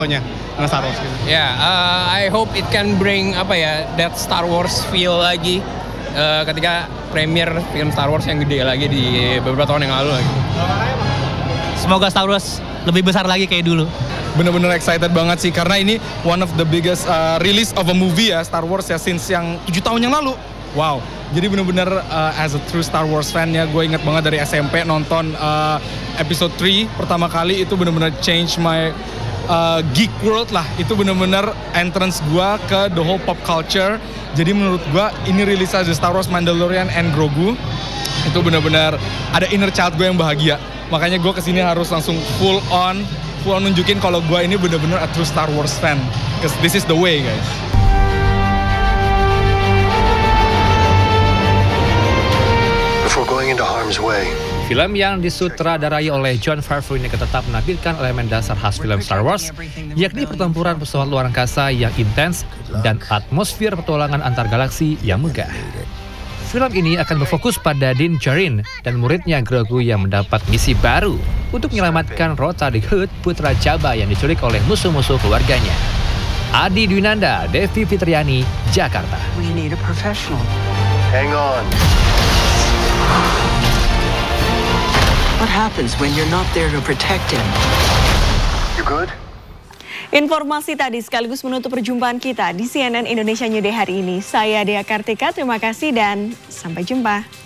dengan Star Wars gitu. I hope it can bring that Star Wars feel lagi ketika premier film Star Wars yang gede lagi di beberapa tahun yang lalu lagi. Semoga Star Wars lebih besar lagi kayak dulu. Bener-bener excited banget sih karena ini one of the biggest release of a movie ya Star Wars ya since yang 7 tahun yang lalu. Wow. Jadi bener-bener as a true Star Wars fan ya, gue inget banget dari SMP nonton episode 3 pertama kali, itu bener-bener change my geek world lah. Itu bener-bener entrance gue ke the whole pop culture. Jadi menurut gue ini rilis aja Star Wars Mandalorian and Grogu. Itu bener-bener ada inner child gue yang bahagia. Makanya gue kesini harus langsung full on nunjukin kalau gue ini bener-bener a true Star Wars fan. Because this is the way guys. Before going into harm's way. Film yang disutradarai oleh Jon Favreau ini tetap menampilkan elemen dasar khas film Star Wars, yakni pertempuran pesawat luar angkasa yang intens dan atmosfer petualangan antar galaksi yang megah. Film ini akan berfokus pada Din Djarin dan muridnya Grogu yang mendapat misi baru untuk menyelamatkan Rota the Hutt, putra Jabba yang diculik oleh musuh-musuh keluarganya. Adi Dwinanda, Devi Fitriani, Jakarta. We need a professional. Hang on. What happens when you're not there to protect him? You good? Informasi tadi sekaligus menutup perjumpaan kita di CNN Indonesia New Day hari ini. Saya Dea Kartika, terima kasih dan sampai jumpa.